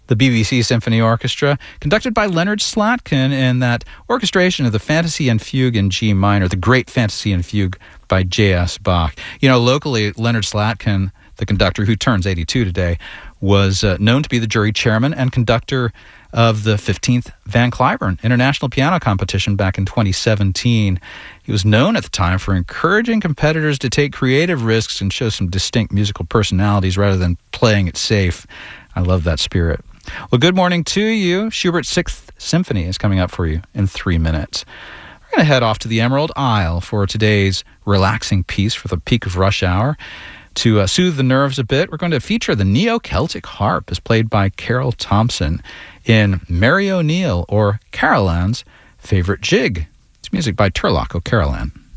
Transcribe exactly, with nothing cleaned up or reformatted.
the B B C Symphony Orchestra, conducted by Leonard Slatkin in that orchestration of the Fantasy and Fugue in G minor, the Great Fantasy and Fugue by J S Bach. You know, locally, Leonard Slatkin, the conductor who turns eighty-two today, was uh, known to be the jury chairman and conductor of the fifteenth Van Cliburn International Piano Competition back in twenty seventeen. He was known at the time for encouraging competitors to take creative risks and show some distinct musical personalities rather than playing it safe. I love that spirit. Well, good morning to you. Schubert's Sixth Symphony is coming up for you in three minutes. We're going to head off to the Emerald Isle for today's relaxing piece for the peak of rush hour. To uh, soothe the nerves a bit, we're going to feature the Neo-Celtic harp as played by Carol Thompson in Mary O'Neill, or Carolan's Favorite Jig. It's music by Turlock O'Carolan.